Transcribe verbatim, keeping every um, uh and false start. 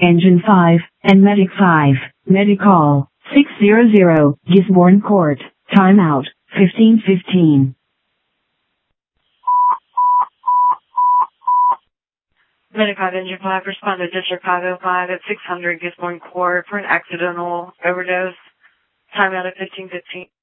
Engine five, and Medic five, Medical, six hundred, Gisborne Court, timeout, fifteen fifteen. Medic five, Engine five, respond to District five oh five at six hundred Gisborne Court for an accidental overdose. Timeout at fifteen fifteen.